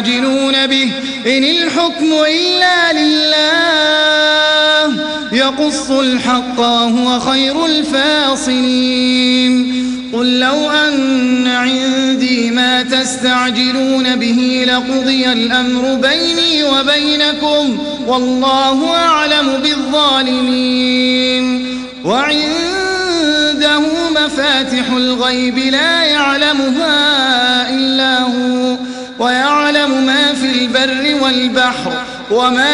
يستعجلون به إن الحكم إلا لله يقص الحق وهو خير الفاصلين قل لو أن عندي ما تستعجلون به لقضي الأمر بيني وبينكم والله أعلم بالظالمين وعنده مفاتح الغيب لا يعلمها إلا هو ويعلم ما في البر والبحر وما